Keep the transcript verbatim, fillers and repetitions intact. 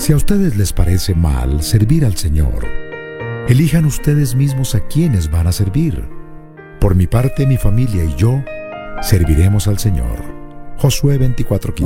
Si a ustedes les parece mal servir al Señor, elijan ustedes mismos a quienes van a servir. Por mi parte, mi familia y yo serviremos al Señor. Josué veinticuatro quince.